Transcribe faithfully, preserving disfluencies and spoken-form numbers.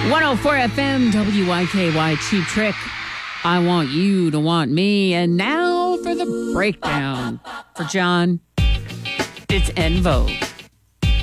one oh four F M, W I K Y, Cheap Trick. I want you to want me. And now for the breakdown. For John, it's En Vogue.